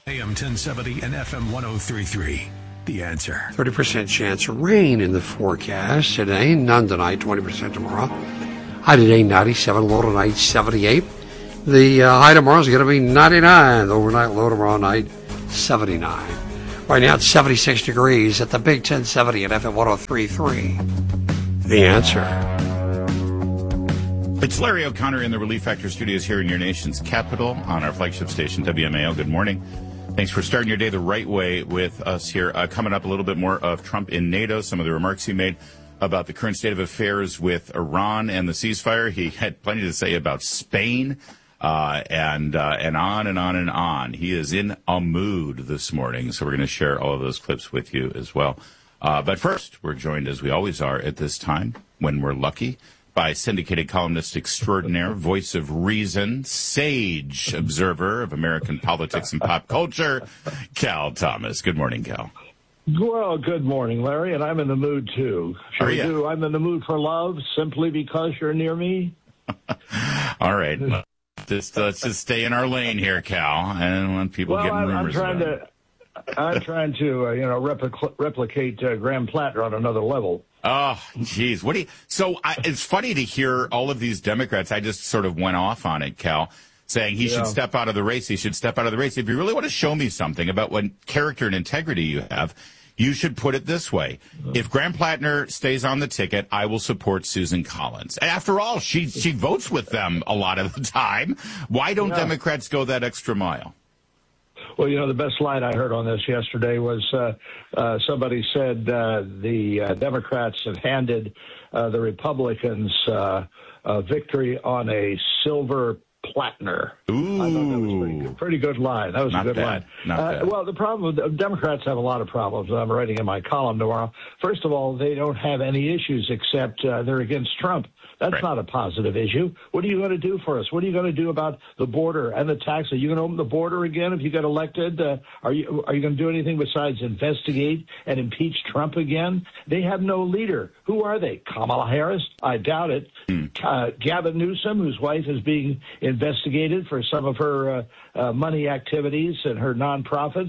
AM 1070 and FM 103.3. The Answer. 30% chance of rain in the forecast today. None tonight, 20% tomorrow. High today, 97. Low tonight, 78. The high tomorrow is going to be 99. The overnight low tomorrow night, 79. Right now it's 76 degrees at the Big 1070 and FM 103.3. The Answer. It's Larry O'Connor in the Relief Factor studios here in your nation's capital on our flagship station, WMAL. Good morning. Thanks for starting your day the right way with us here. Coming up a little bit more of Trump in NATO, some of the remarks he made about the current state of affairs with Iran and the ceasefire. He had plenty to say about Spain and on and on and on. He is in a mood this morning, so we're going to share all of those clips with you as well. But first, we're joined, as we always are at this time, when we're lucky, by syndicated columnist extraordinaire, voice of reason, sage observer of American politics and pop culture, Cal Thomas. Good morning, Cal. Well, good morning, Larry, and I'm in the mood, too. Sure do. I'm in the mood for love simply because you're near me. All right. Let's just stay in our lane here, Cal, and when people get rumors I'm trying to replicate Graham Platter on another level. Oh, geez. It's funny to hear all of these Democrats. I just sort of went off on it, Cal, saying he should step out of the race. He should step out of the race. If you really want to show me something about what character and integrity you have, you should put it this way. If Graham Platter stays on the ticket, I will support Susan Collins. After all, she votes with them a lot of the time. Why don't Democrats go that extra mile? Well, the best line I heard on this yesterday was somebody said the Democrats have handed the Republicans a victory on a silver platter. Ooh. I thought that was pretty good line. That was a good line. Not bad. Well, the problem with Democrats have a lot of problems. I'm writing in my column tomorrow. First of all, they don't have any issues except they're against Trump. That's not a positive issue. What are you going to do for us? What are you going to do about the border and the taxes? Are you going to open the border again if you get elected? Are you going to do anything besides investigate and impeach Trump again? They have no leader. Who are they? Kamala Harris? I doubt it. Gavin Newsom, whose wife is being investigated for some of her money activities and her nonprofits.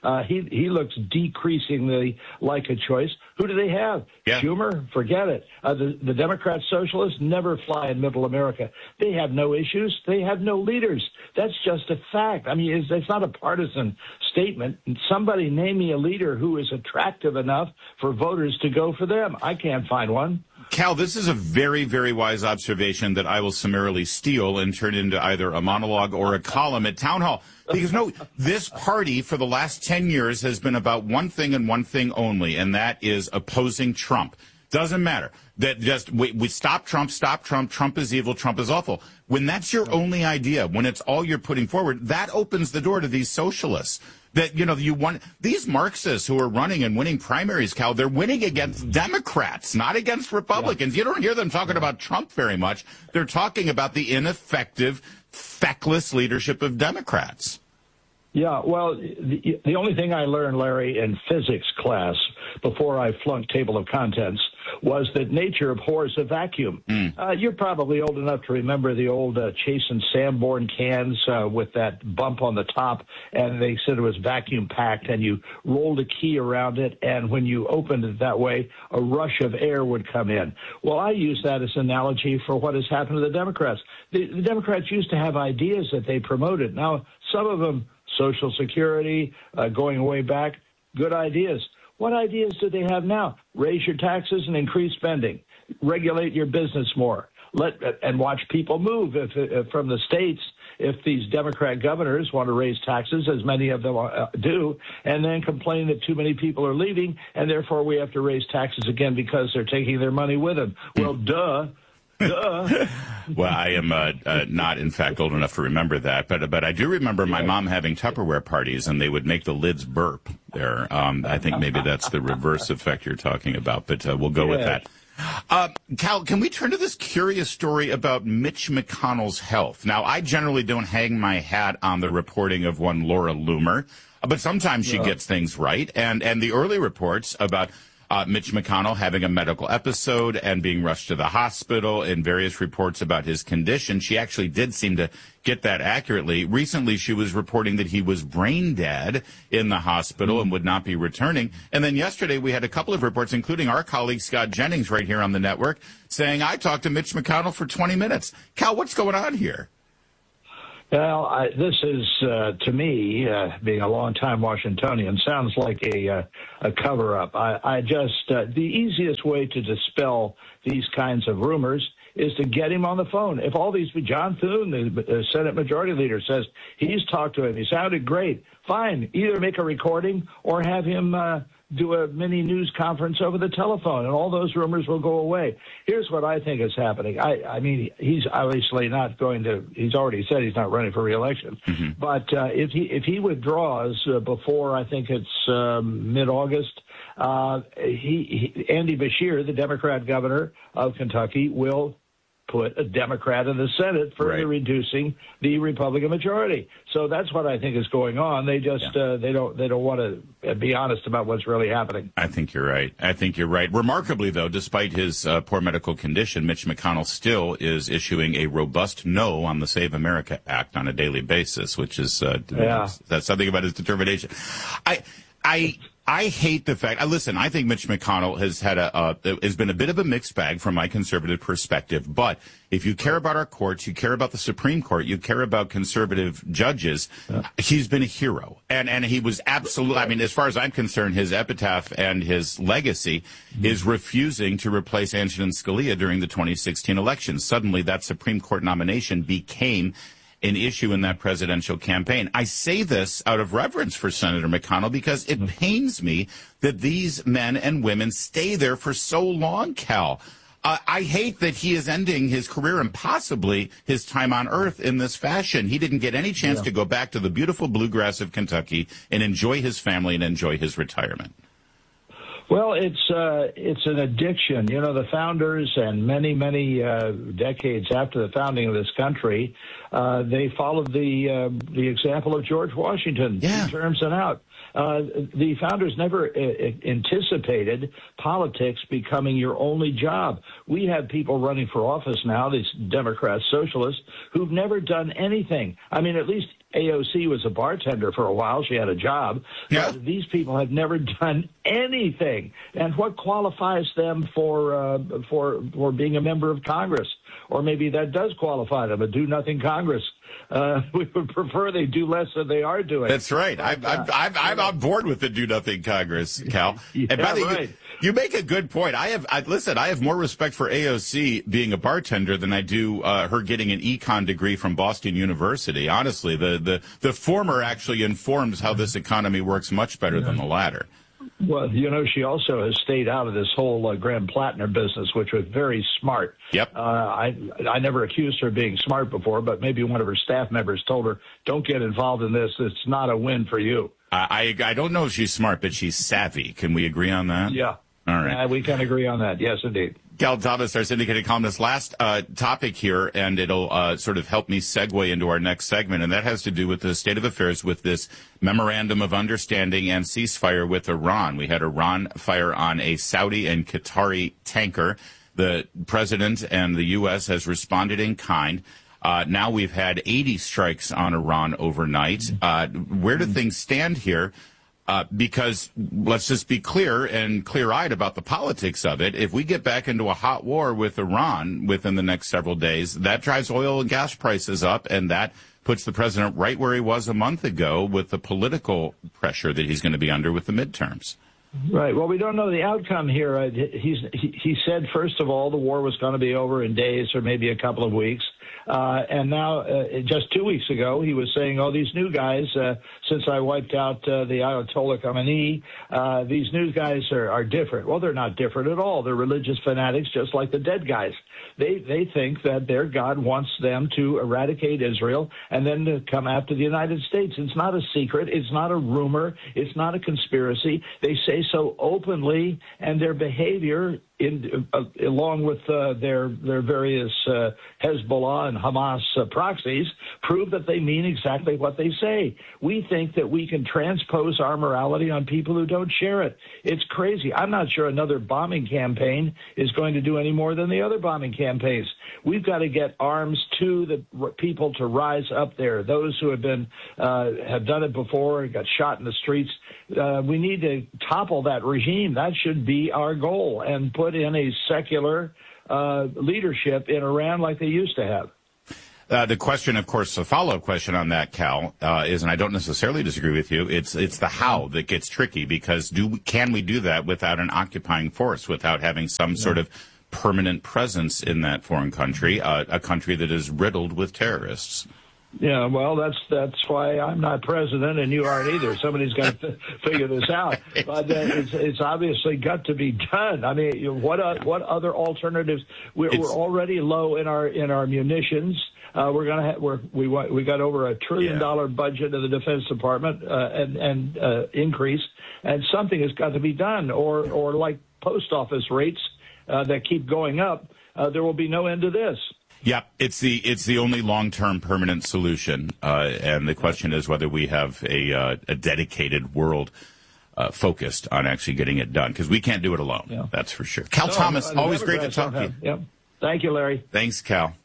He looks decreasingly like a choice. Who do they have? Yeah. Schumer? Forget it. The Democrat socialists never fly in middle America. They have no issues. They have no leaders. That's just a fact. I mean, it's not a partisan statement. Somebody name me a leader who is attractive enough for voters to go for them. I can't find one. Cal, this is a very, very wise observation that I will summarily steal and turn into either a monologue or a column at Town Hall. Because, this party for the last 10 years has been about one thing and one thing only, and that is opposing Trump. Doesn't matter. That just we stop Trump, Trump is evil, Trump is awful. When that's your only idea, when it's all you're putting forward, that opens the door to these socialists. That, you want these Marxists who are running and winning primaries, Cal, they're winning against Democrats, not against Republicans. You don't hear them talking about Trump very much. They're talking about the ineffective, feckless leadership of Democrats. Yeah, well, the only thing I learned, Larry, in physics class before I flunked table of contents was that nature abhors a vacuum. You're probably old enough to remember the old Chase and Sanborn cans with that bump on the top, and they said it was vacuum packed, and you rolled a key around it, and when you opened it that way, a rush of air would come in. Well, I use that as an analogy for what has happened to the Democrats. The Democrats used to have ideas that they promoted. Now, some of them, Social Security, going way back, good ideas. What ideas do they have now? Raise your taxes and increase spending. Regulate your business more. And watch people move from the states if these Democrat governors want to raise taxes, as many of them do, and then complain that too many people are leaving, and therefore we have to raise taxes again because they're taking their money with them. Well, duh. Well, I am not, in fact, old enough to remember that, but I do remember my mom having Tupperware parties, and they would make the lids burp there. I think maybe that's the reverse effect you're talking about, but we'll go with that. Cal, can we turn to this curious story about Mitch McConnell's health? Now, I generally don't hang my hat on the reporting of one Laura Loomer, but sometimes she gets things right, and the early reports about Mitch McConnell having a medical episode and being rushed to the hospital, and various reports about his condition. She actually did seem to get that accurately. Recently, she was reporting that he was brain dead in the hospital and would not be returning. And then yesterday, we had a couple of reports, including our colleague Scott Jennings right here on the network, saying, I talked to Mitch McConnell for 20 minutes. Cal, what's going on here? Well, this is, to me, being a longtime Washingtonian, sounds like a cover-up. I just, the easiest way to dispel these kinds of rumors is to get him on the phone. If all these, John Thune, the Senate Majority Leader, says he's talked to him, he sounded great, fine. Either make a recording or have him do a mini news conference over the telephone, and all those rumors will go away. Here's what I think is happening. I mean, he's obviously not going to, he's already said he's not running for re-election. Mm-hmm. But if he withdraws before, I think it's mid-August, Andy Beshear, the Democrat governor of Kentucky, will put a Democrat in the Senate, further reducing the Republican majority. So that's what I think is going on. They just they don't want to be honest about what's really happening. I think you're right. Remarkably, though, despite his poor medical condition, Mitch McConnell still is issuing a robust no on the Save America Act on a daily basis, which is that's something about his determination. I hate the fact. Listen, I think Mitch McConnell has been a bit of a mixed bag from my conservative perspective. But if you care about our courts, you care about the Supreme Court, you care about conservative judges, he's been a hero. And he was absolutely, I mean, as far as I'm concerned, his epitaph and his legacy is refusing to replace Antonin Scalia during the 2016 election. Suddenly, that Supreme Court nomination became an issue in that presidential campaign. I say this out of reverence for Senator McConnell because it pains me that these men and women stay there for so long, Cal. I hate that he is ending his career and possibly his time on earth in this fashion. He didn't get any chance to go back to the beautiful bluegrass of Kentucky and enjoy his family and enjoy his retirement. Well, it's an addiction. You know, the founders and many decades after the founding of this country, they followed the example of George Washington in terms and out. The founders never anticipated politics becoming your only job. We have people running for office now, these Democrat socialists, who've never done anything. I mean, at least AOC was a bartender for a while. She had a job. Yeah. But these people have never done anything. And what qualifies them for being a member of Congress? Or maybe that does qualify them, a do-nothing Congress. We would prefer they do less than they are doing. That's right. I'm on board with the do-nothing Congress, Cal. Yeah, and by the way, right. you make a good point. I have more respect for AOC being a bartender than I do her getting an econ degree from Boston University. Honestly, the former actually informs how this economy works much better than the latter. Well, you know, she also has stayed out of this whole Graham Plattner business, which was very smart. Yep. I never accused her of being smart before, but maybe one of her staff members told her, don't get involved in this. It's not a win for you. I don't know if she's smart, but she's savvy. Can we agree on that? Yeah. All right. We can agree on that. Yes, indeed. Cal Thomas, our syndicated columnist. Last topic here, and it'll sort of help me segue into our next segment, and that has to do with the state of affairs with this memorandum of understanding and ceasefire with Iran. We had Iran fire on a Saudi and Qatari tanker. The president and the U.S. has responded in kind. Now we've had 80 strikes on Iran overnight. Where do things stand here? Because let's just be clear and clear-eyed about the politics of it. If we get back into a hot war with Iran within the next several days, that drives oil and gas prices up, and that puts the president right where he was a month ago with the political pressure that he's going to be under with the midterms. Right. Well, we don't know the outcome here. He said, first of all, the war was going to be over in days or maybe a couple of weeks. And now, just 2 weeks ago, he was saying, these new guys, since I wiped out the Ayatollah Khamenei, these new guys are different. Well, they're not different at all. They're religious fanatics, just like the dead guys. They think that their God wants them to eradicate Israel and then to come after the United States. It's not a secret. It's not a rumor. It's not a conspiracy. They say so openly, and their behavior along with their various Hezbollah and Hamas proxies, prove that they mean exactly what they say. We think that we can transpose our morality on people who don't share it. It's crazy. I'm not sure another bombing campaign is going to do any more than the other bombing campaigns. We've got to get arms to the people to rise up there. Those who have been have done it before and got shot in the streets. We need to topple that regime. That should be our goal, and put in a secular leadership in Iran like they used to have. The question, of course, a follow-up question on that, Cal, is, and I don't necessarily disagree with you, it's the how that gets tricky, because can we do that without an occupying force, without having some sort of permanent presence in that foreign country, a country that is riddled with terrorists? Yeah, well, that's why I'm not president and you aren't either. Somebody's got to figure this out. But it's obviously got to be done. I mean, what other alternatives? We're already low in our munitions. We're gonna we got over $1 trillion budget of the Defense Department and increase, and something has got to be done. Or like post office rates that keep going up, there will be no end to this. Yeah, it's the only long-term permanent solution, and the question is whether we have a dedicated world focused on actually getting it done, because we can't do it alone. Yeah. That's for sure. Cal Thomas, always great to talk to you. Yep. Thank you, Larry. Thanks, Cal.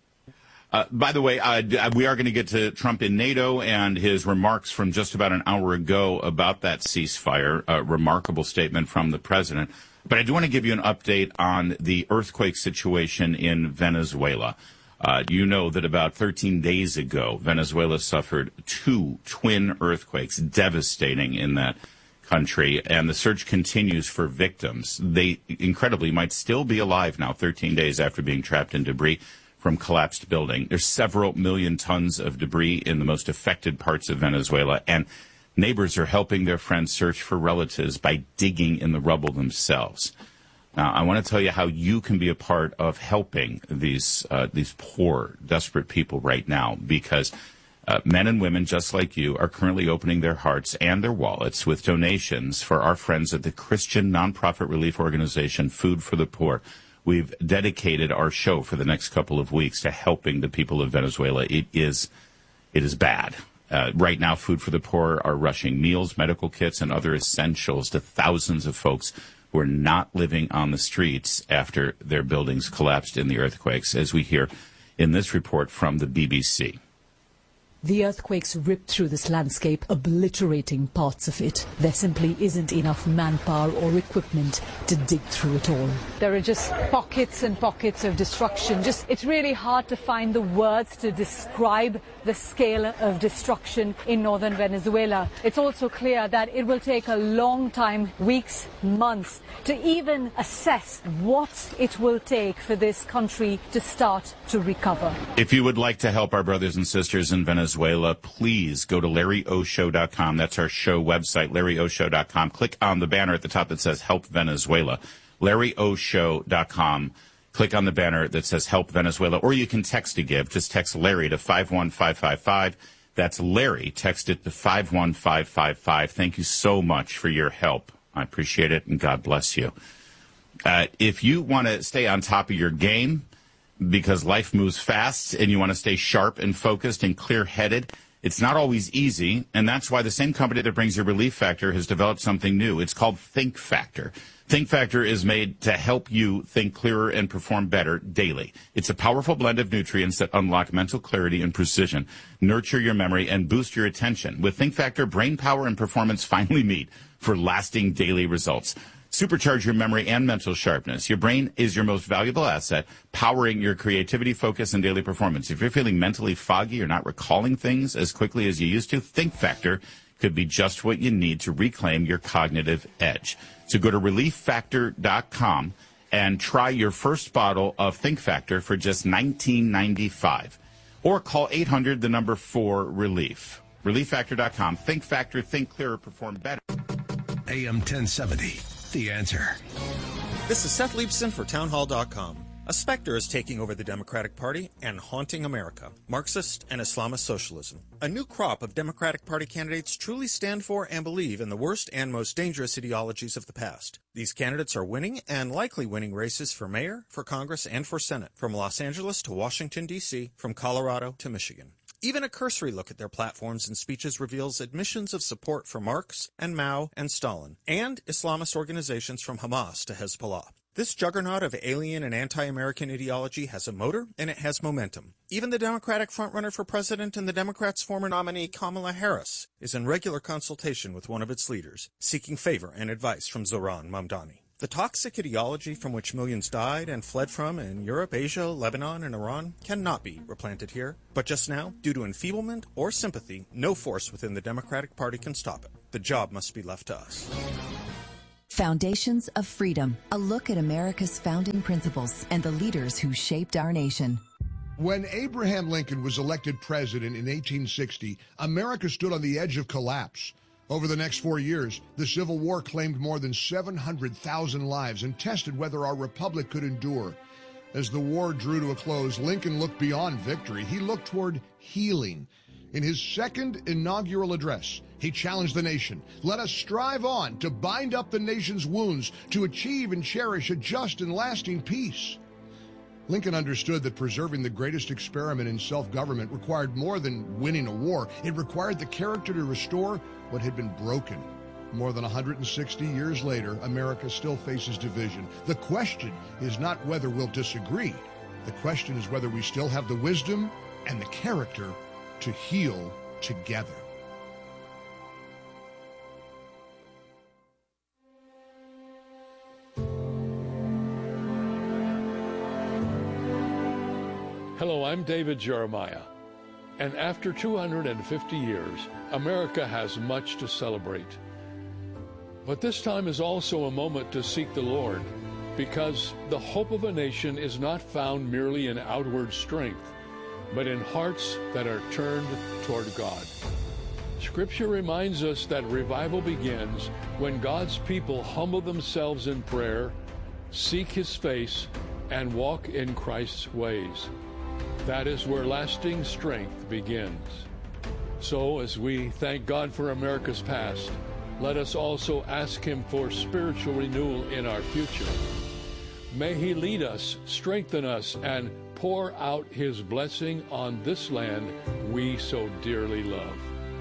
By the way, we are going to get to Trump in NATO and his remarks from just about an hour ago about that ceasefire, a remarkable statement from the president. But I do want to give you an update on the earthquake situation in Venezuela. You know that about 13 days ago, Venezuela suffered 2 twin earthquakes, devastating in that country, and the search continues for victims. They, incredibly, might still be alive now, 13 days after being trapped in debris from collapsed building. There's several million tons of debris in the most affected parts of Venezuela, and neighbors are helping their friends search for relatives by digging in the rubble themselves. Now, I want to tell you how you can be a part of helping these poor, desperate people right now, because men and women just like you are currently opening their hearts and their wallets with donations for our friends at the Christian nonprofit relief organization Food for the Poor. We've dedicated our show for the next couple of weeks to helping the people of Venezuela. It is bad. Right now, Food for the Poor are rushing meals, medical kits, and other essentials to thousands of folks who are not living on the streets after their buildings collapsed in the earthquakes, as we hear in this report from the BBC. The earthquakes ripped through this landscape, obliterating parts of it. There simply isn't enough manpower or equipment to dig through it all. There are just pockets and pockets of destruction. It's really hard to find the words to describe the scale of destruction in northern Venezuela. It's also clear that it will take a long time, weeks, months, to even assess what it will take for this country to start to recover. If you would like to help our brothers and sisters in Venezuela, please go to LarryOShow.com. That's our show website, LarryOShow.com. Click on the banner at the top that says Help Venezuela. LarryOShow.com. Click on the banner that says Help Venezuela, or you can text to give. Just text Larry to 51555. That's Larry. Text it to 51555. Thank you so much for your help. I appreciate it, and God bless you. If you want to stay on top of your game, because life moves fast and you want to stay sharp and focused and clear-headed, it's not always easy, and that's why the same company that brings you Relief Factor has developed something new. It's called Think Factor. Think Factor is made to help you think clearer and perform better daily. It's a powerful blend of nutrients that unlock mental clarity and precision, nurture your memory, and boost your attention. With Think Factor, brain power and performance finally meet for lasting daily results. Supercharge your memory and mental sharpness. Your brain is your most valuable asset, powering your creativity, focus, and daily performance. If you're feeling mentally foggy or not recalling things as quickly as you used to, Think Factor could be just what you need to reclaim your cognitive edge. So go to ReliefFactor.com and try your first bottle of Think Factor for just $19.95. Or call 800-4-RELIEF. ReliefFactor.com. Think Factor, think clearer, perform better. AM 1070, The Answer. This is Seth Leibson for Townhall.com. A specter is taking over the Democratic Party and haunting America. Marxist and Islamist socialism. A new crop of Democratic Party candidates truly stand for and believe in the worst and most dangerous ideologies of the past. These candidates are winning and likely winning races for mayor, for Congress, and for Senate, from Los Angeles to Washington, D.C., from Colorado to Michigan. Even a cursory look at their platforms and speeches reveals admissions of support for Marx and Mao and Stalin, and Islamist organizations from Hamas to Hezbollah. This juggernaut of alien and anti-American ideology has a motor, and it has momentum. Even the Democratic frontrunner for president and the Democrats' former nominee Kamala Harris is in regular consultation with one of its leaders, seeking favor and advice from Zohran Mamdani. The toxic ideology from which millions died and fled from in Europe, Asia, Lebanon, and Iran cannot be replanted here. But just now, due to enfeeblement or sympathy, no force within the Democratic Party can stop it. The job must be left to us. Foundations of Freedom, a look at America's founding principles and the leaders who shaped our nation. When Abraham Lincoln was elected president in 1860, America stood on the edge of collapse. Over the next 4 years, the Civil War claimed more than 700,000 lives and tested whether our republic could endure. As the war drew to a close, Lincoln looked beyond victory. He looked toward healing. In his second inaugural address, he challenged the nation. Let us strive on to bind up the nation's wounds, to achieve and cherish a just and lasting peace. Lincoln understood that preserving the greatest experiment in self-government required more than winning a war. It required the character to restore what had been broken. More than 160 years later, America still faces division. The question is not whether we'll disagree. The question is whether we still have the wisdom and the character to heal together. Hello, I'm David Jeremiah, and after 250 years, America has much to celebrate. But this time is also a moment to seek the Lord, because the hope of a nation is not found merely in outward strength, but in hearts that are turned toward God. Scripture reminds us that revival begins when God's people humble themselves in prayer, seek His face, and walk in Christ's ways. That is where lasting strength begins. So, as we thank God for America's past, let us also ask Him for spiritual renewal in our future. May He lead us, strengthen us, and pour out His blessing on this land we so dearly love.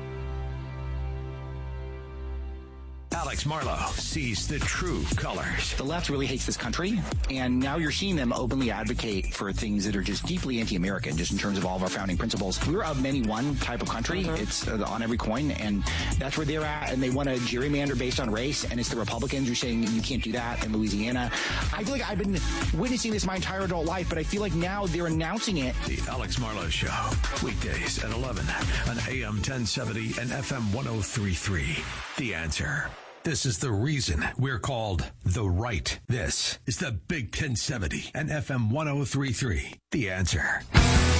Alex Marlow sees the true colors. The left really hates this country, and now you're seeing them openly advocate for things that are just deeply anti-American, just in terms of all of our founding principles. We're of many one type of country. It's on every coin, and that's where they're at, and they want to gerrymander based on race, and it's the Republicans who are saying you can't do that in Louisiana. I feel like I've been witnessing this my entire adult life, but I feel like now they're announcing it. The Alex Marlow Show, weekdays at 11 on AM 1070 and FM 103.3. The Answer. This is the reason we're called The Right. This is the Big 1070 and FM 103.3. The Answer.